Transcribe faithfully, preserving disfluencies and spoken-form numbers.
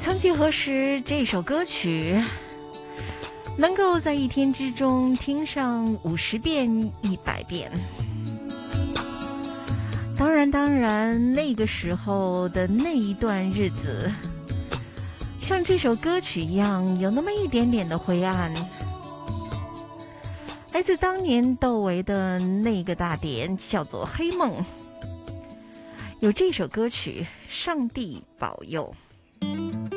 曾几何时，这首歌曲能够在一天之中听上五十遍、一百遍。当然，当然，那个时候的那一段日子，像这首歌曲一样，有那么一点点的灰暗。来自当年窦唯的那个大碟叫做《黑梦》，有这首歌曲《上帝保佑》。